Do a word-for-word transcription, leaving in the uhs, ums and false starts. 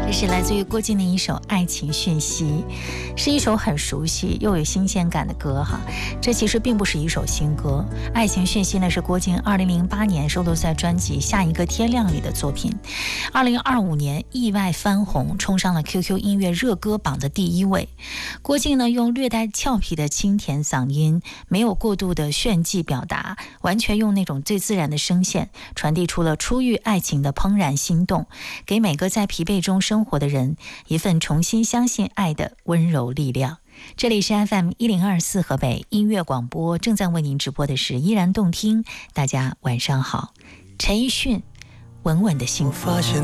这是来自于郭靖的一首《爱情讯息》，是一首很熟悉又有新鲜感的歌哈。这其实并不是一首新歌，《爱情讯息》呢是郭靖二零零八年收录在专辑《下一个天亮》里的作品。二零二五年意外翻红，冲上了 Q Q 音乐热歌榜的第一位。郭靖呢用略带俏皮的清甜嗓音，没有过度的炫技表达，完全用那种最自然的声线，传递出了初遇爱情的怦然心动，给每个在疲惫中生活的人一份重新相信爱的温柔力量。这里是 F M 一零二四河北音乐广播，正在为您直播的是依然动听。大家晚上好，陈奕迅，稳稳的幸福。